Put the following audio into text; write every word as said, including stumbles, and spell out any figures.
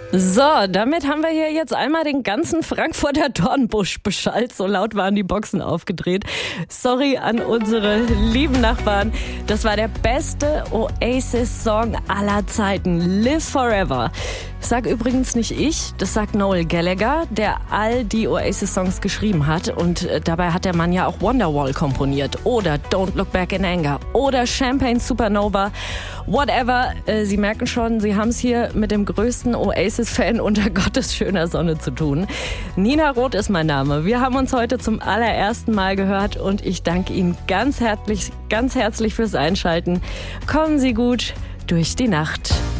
So, damit haben wir hier jetzt einmal den ganzen Frankfurter Dornbusch beschallt. So laut waren die Boxen aufgedreht. Sorry an unsere lieben Nachbarn. Das war der beste Oasis-Song aller Zeiten. Live Forever. Das sag übrigens nicht ich, das sagt Noel Gallagher, der all die Oasis-Songs geschrieben hat. Und äh, dabei hat der Mann ja auch Wonderwall komponiert. Oder Don't Look Back in Anger. Oder Champagne Supernova. Whatever. Äh, Sie merken schon, Sie haben es hier mit dem größten Oasis-Fan unter Gottes schöner Sonne zu tun. Nina Roth ist mein Name. Wir haben uns heute zum allerersten Mal gehört und ich danke Ihnen ganz herzlich, ganz herzlich fürs Einschalten. Kommen Sie gut durch die Nacht.